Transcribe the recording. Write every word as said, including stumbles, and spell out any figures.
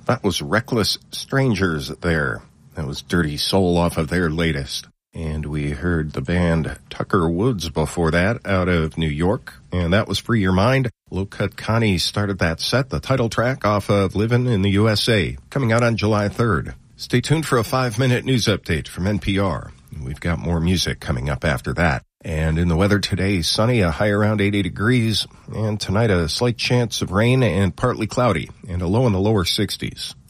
That was Reckless Strangers there. That was Dirty Soul off of their latest. And we heard the band Tucker Woods before that out of New York. And that was Free Your Mind. Low Cut Connie started that set, the title track off of Livin' in the U S A, coming out on July third. Stay tuned for a five-minute news update from N P R. We've got more music coming up after that. And in the weather today, sunny, a high around eighty degrees. And tonight, a slight chance of rain and partly cloudy, and a low in the lower sixties.